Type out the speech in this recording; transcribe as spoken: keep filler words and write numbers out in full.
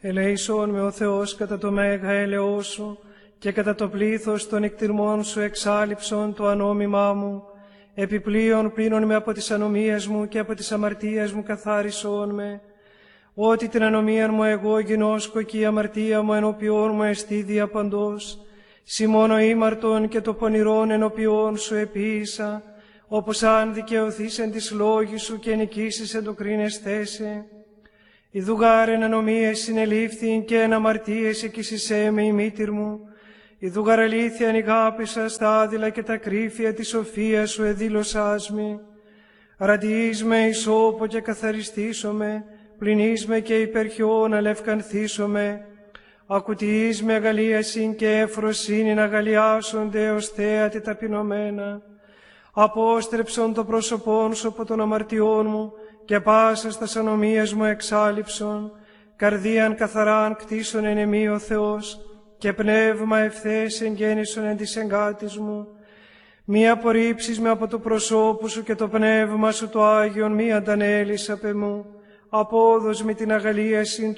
Ελέησον με ο Θεός κατά το μέγα έλεος σου και κατά το πλήθος των εκτιρμών σου εξάλειψον το ανόμημά μου. Επιπλέον πλύνον με από τις ανομίες μου και από τις αμαρτίες μου καθάρισον με. Ότι την ανομία μου εγώ γινώσκω και η αμαρτία μου ενώπιόν μου εστί διαπαντός. Συ μόνο ήμαρτον και το πονηρόν ενώπιόν σου επίησα, όπως αν δικαιωθείς εν της λόγης σου και νικήσεις εν το κρίνεσθέσαι. Ιδουγάρ εν ανομίες συνελήφθην και εν αμαρτίες εκείσισέ με η μήτηρ μου. Ιδουγάρ αλήθεια ανηγάπησα στα άδειλα και τα κρύφια της σοφίας σου εδήλωσάς με. Ραντιείς με ισόπο και καθαριστήσομαι, πλυνείς με και υπερχιόν αλευκανθήσομαι. Ακουτιείς με αγαλίασιν και εφροσύνην αγαλιάσονται ως θέατη ταπεινωμένα. Απόστρεψον το πρόσωπόν σου από των αμαρτιών μου και πάσας τας ανομίας μου εξάλειψον. Καρδίαν καθαράν κτίσον εν εμεί ο Θεός και πνεύμα ευθές εγγέννησον εν της εγκάτης μου. Μη απορρίψεις με από το προσώπου σου και το πνεύμα σου το Άγιον μη αντανέλεις απ' εμού. Απόδος με την αγαλίασιν